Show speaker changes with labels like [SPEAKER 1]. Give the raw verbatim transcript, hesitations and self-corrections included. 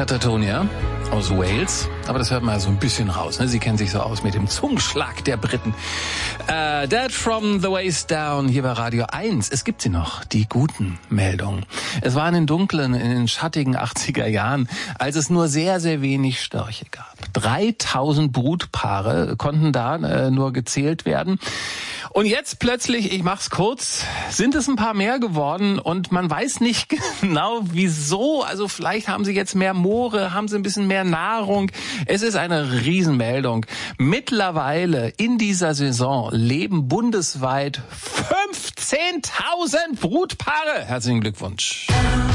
[SPEAKER 1] Catatonia aus Wales. Aber das hört man ja so ein bisschen raus. Ne? Sie kennen sich so aus mit dem Zungenschlag der Briten. Äh, Dead from the Waist Down hier bei Radio eins. Es gibt sie noch, die guten Meldungen. Es war in den dunklen, in den schattigen achtziger Jahren, als es nur sehr, sehr wenig Störche gab. dreitausend Brutpaare konnten da äh, nur gezählt werden. Und jetzt plötzlich, ich mach's kurz, sind es ein paar mehr geworden und man weiß nicht genau wieso. Also vielleicht haben sie jetzt mehr Moore, haben sie ein bisschen mehr Nahrung. Es ist eine Riesenmeldung. Mittlerweile in dieser Saison leben bundesweit fünfzehntausend Brutpaare. Herzlichen Glückwunsch.